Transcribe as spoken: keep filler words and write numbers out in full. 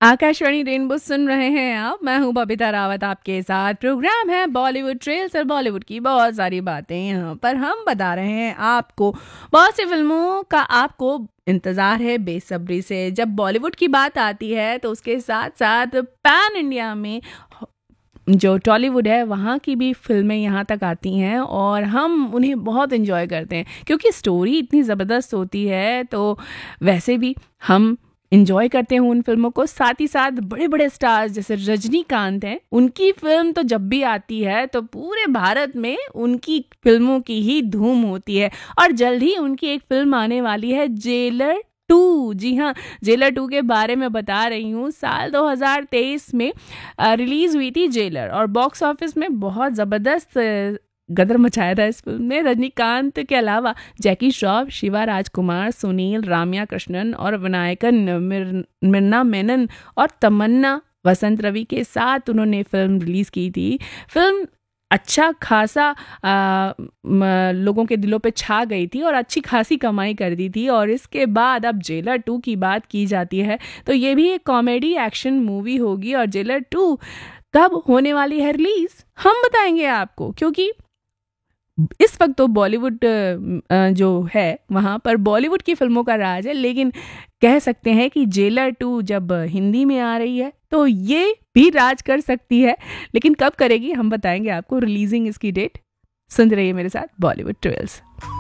Akashvani rainbow सुन रहे हैं आप। मैं हूँ बबीता रावत आपके साथ। प्रोग्राम है बॉलीवुड ट्रेल्स और बॉलीवुड की बहुत सारी बातें यहाँ पर हम बता रहे हैं आपको। बहुत सी फिल्मों का आपको इंतज़ार है बेसब्री से। जब बॉलीवुड की बात आती है तो उसके साथ साथ पैन इंडिया में जो टॉलीवुड है वहाँ की भी फिल्में यहाँ तक आती हैं और हम उन्हें बहुत इन्जॉय करते हैं क्योंकि स्टोरी इतनी ज़बरदस्त होती है। तो वैसे भी हम इन्जॉय करते हैं उन फिल्मों को। साथ ही साथ बड़े बड़े स्टार्स जैसे रजनीकांत हैं, उनकी फिल्म तो जब भी आती है तो पूरे भारत में उनकी फिल्मों की ही धूम होती है। और जल्द ही उनकी एक फिल्म आने वाली है, जेलर टू। जी हाँ, जेलर टू के बारे में बता रही हूँ। साल दो हज़ार तेईस में रिलीज़ हुई थी जेलर और बॉक्स ऑफिस में बहुत ज़बरदस्त गदर मचाया था इस फिल्म ने। रजनीकांत के अलावा जैकी श्रॉफ, शिवा राजकुमार, सुनील, राम्या कृष्णन और विनायकन मिर, मिर्ना मेनन और तमन्ना वसंत रवि के साथ उन्होंने फिल्म रिलीज़ की थी। फिल्म अच्छा खासा आ, म, लोगों के दिलों पे छा गई थी और अच्छी खासी कमाई कर दी थी। और इसके बाद अब जेलर टू की बात की जाती है तो ये भी एक कॉमेडी एक्शन मूवी होगी। और जेलर टू कब होने वाली है रिलीज़ हम बताएंगे आपको, क्योंकि इस वक्त तो बॉलीवुड जो है वहाँ पर बॉलीवुड की फिल्मों का राज है। लेकिन कह सकते हैं कि जेलर टू जब हिंदी में आ रही है तो ये भी राज कर सकती है। लेकिन कब करेगी हम बताएंगे आपको, रिलीजिंग इसकी डेट। सुनते रहिए मेरे साथ बॉलीवुड ट्रेल्स।